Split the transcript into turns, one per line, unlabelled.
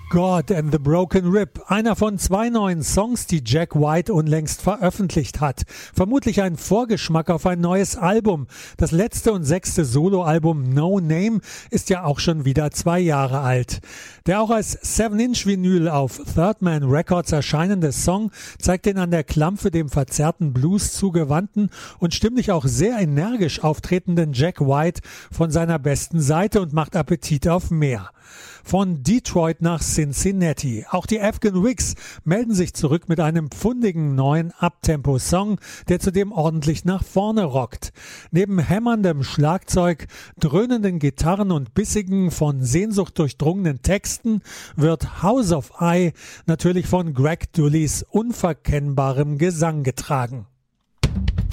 God and the Broken Rib, einer von 2 neuen Songs, die Jack White unlängst veröffentlicht hat. Vermutlich ein Vorgeschmack auf ein neues Album. Das letzte und 6. Soloalbum No Name ist ja auch schon wieder 2 Jahre alt. Der auch als 7-Inch-Vinyl auf Third Man Records erscheinende Song zeigt den an der Klampfe dem verzerrten Blues zugewandten und stimmlich auch sehr energisch auftretenden Jack White von seiner besten Seite und macht Appetit auf mehr. Von Detroit nach Cincinnati. Auch die Afghan Wigs melden sich zurück mit einem pfundigen neuen Uptempo-Song, der zudem ordentlich nach vorne rockt. Neben hämmerndem Schlagzeug, dröhnenden Gitarren und bissigen, von Sehnsucht durchdrungenen Texten wird House of I natürlich von Greg Dullys unverkennbarem Gesang getragen.